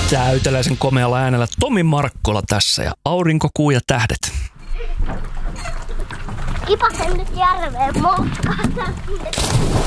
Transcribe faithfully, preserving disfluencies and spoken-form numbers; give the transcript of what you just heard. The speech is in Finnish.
Täyteläisen komealla äänellä Tomi Markkola tässä ja aurinko, kuu ja tähdet. Kipasen nyt järveen moukkaan.